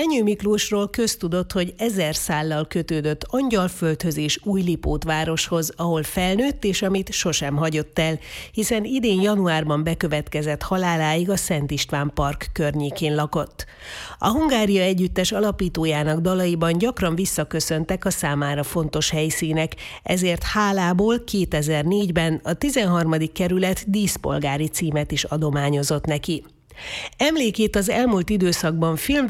Fenyő Miklósról köztudott, hogy 1000 szállal kötődött Angyalföldhöz és Újlipótvároshoz, ahol felnőtt és amit sosem hagyott el, hiszen idén januárban bekövetkezett haláláig a Szent István Park környékén lakott. A Hungária Együttes alapítójának dalaiban gyakran visszaköszöntek a számára fontos helyszínek, ezért hálából 2004-ben a 13. kerület díszpolgári címet is adományozott neki. Emlékét az elmúlt időszakban